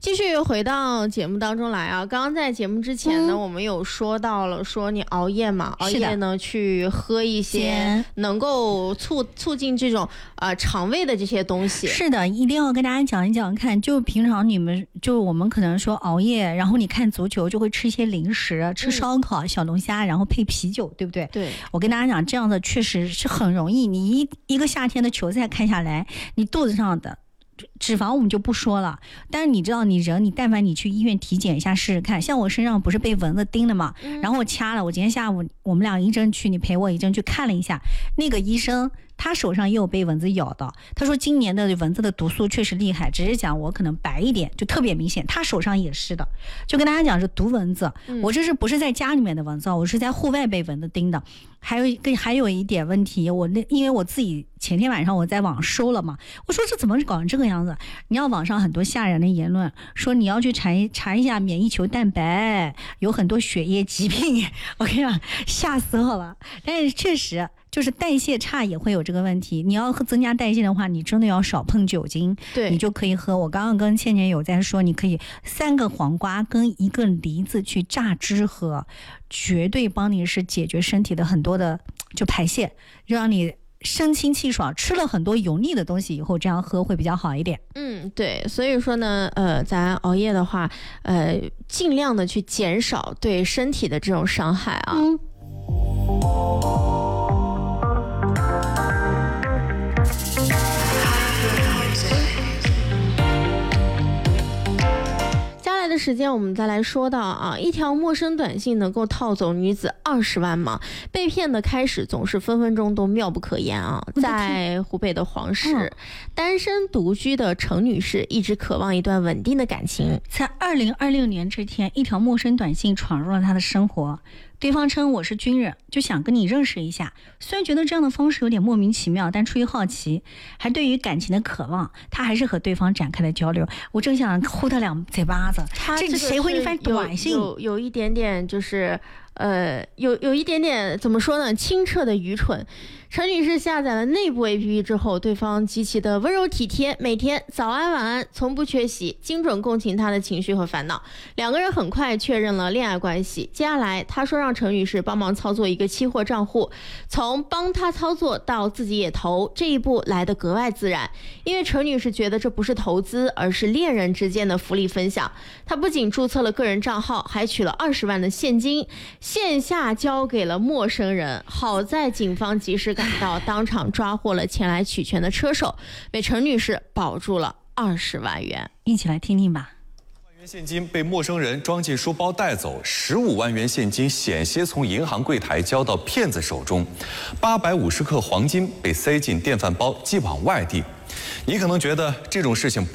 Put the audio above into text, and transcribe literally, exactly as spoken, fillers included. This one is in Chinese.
继续回到节目当中来啊！刚刚在节目之前呢，嗯、我们有说到了，说你熬夜嘛，熬夜呢去喝一些能够促促进这种呃肠胃的这些东西。 是的，一定要跟大家讲一讲看。就平常你们就我们可能说熬夜，然后你看足球就会吃一些零食，吃烧烤、嗯、小龙虾，然后配啤酒，对不对？ 对。 我跟大家讲，这样的确实是很容易。你一一个夏天的球赛看下来，你肚子上的脂肪我们就不说了，但是你知道你人你但凡你去医院体检一下试试看，像我身上不是被蚊子叮了嘛、嗯、然后我掐了，我今天下午我们俩医生去，你陪我医生去看了一下，那个医生他手上也有被蚊子咬的，他说今年的蚊子的毒素确实厉害，只是讲我可能白一点就特别明显，他手上也是的，就跟大家讲是毒蚊子、嗯、我这是不是在家里面的蚊子，我是在户外被蚊子叮的。还有一个还有一点问题，我那因为我自己前天晚上我在网收了嘛，我说这怎么搞成这个样子？你要网上很多吓人的言论，说你要去查一查一下免疫球蛋白，有很多血液疾病，我跟你讲吓死我了。但是确实就是代谢差也会有这个问题，你要增加代谢的话，你真的要少碰酒精， 对， 你就可以喝。我刚刚跟倩倩有在说，你可以三个黄瓜跟一个梨子去榨汁喝，绝对帮你是解决身体的很多的就排泄，让你神清气爽，吃了很多油腻的东西以后，这样喝会比较好一点。 嗯，对，所以说呢，呃，咱熬夜的话，呃，尽量的去减少对身体的这种伤害啊。嗯。的时间我们再来说到啊，一条陌生短信能够套走女子二十万吗？被骗的开始总是分分钟都妙不可言啊！在湖北的黄石，嗯、单身独居的程女士一直渴望一段稳定的感情。 在二零二六年这天，一条陌生短信闯入了她的生活。对方称我是军人，就想跟你认识一下。虽然觉得这样的方式有点莫名其妙，但出于好奇，还对于感情的渴望，他还是和对方展开了交流。我正想呼他两嘴巴子， 他这谁会发短信？ 有 有, 有一点点就是，呃，有有一点点怎么说呢？清澈的愚蠢。陈女士下载了内部 A P P 之后，对方极其的温柔体贴，每天早安晚安，从不缺席，精准共情她的情绪和烦恼。两个人很快确认了恋爱关系。接下来，他说让陈女士帮忙操作一个期货账户，从帮他操作到自己也投，这一步来得格外自然。因为陈女士觉得这不是投资，而是恋人之间的福利分享。她不仅注册了个人账号，还取了二十万的现金，线下交给了陌生人。好在警方及时赶到，当场抓获了前来取钱的车手，被陈女士保住了二十万元。 一起来听听吧。 万元现金被陌生人装进书包带走，十五万元现金险些从银行柜台交到骗子手中，八百五十克黄金被塞进电饭煲寄往外地。你可能觉得这种事情